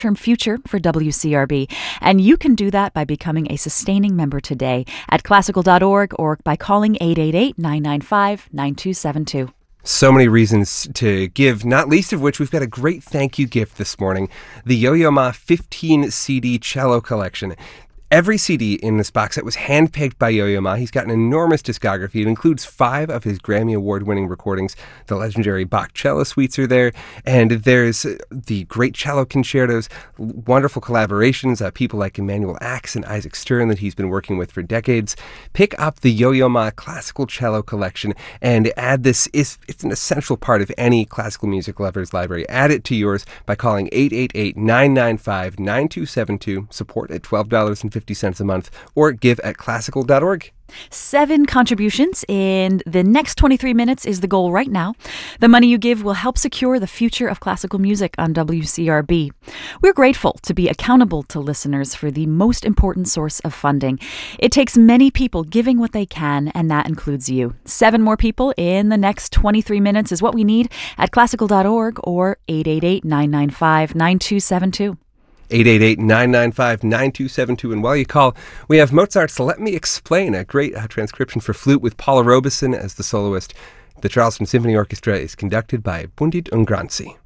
long-term future for WCRB. And you can do that by becoming a sustaining member today at classical.org or by calling 888-995-9272. So many reasons to give, not least of which we've got a great thank you gift this morning, the Yo-Yo Ma 15 CD cello collection. Every CD in this box set was handpicked by Yo-Yo Ma. He's got an enormous discography. It includes 5 of his Grammy Award-winning recordings. The legendary Bach cello suites are there, and there's the great cello concertos, wonderful collaborations, people like Emanuel Ax and Isaac Stern that he's been working with for decades. Pick up the Yo-Yo Ma Classical Cello Collection and add this. It's an essential part of any classical music lover's library. Add it to yours by calling 888-995-9272. Support at $12.50 a month, or give at classical.org. 7 contributions in the next 23 minutes is the goal right now. The money you give will help secure the future of classical music on WCRB. We're grateful to be accountable to listeners for the most important source of funding. It takes many people giving what they can, and that includes you. 7 more people in the next 23 minutes is what we need at classical.org or 888-995-9272. 888-995-9272. And while you call, we have Mozart's Let Me Explain, a great transcription for flute with Paula Robeson as the soloist. The Charleston Symphony Orchestra is conducted by Bundit Ungranzi.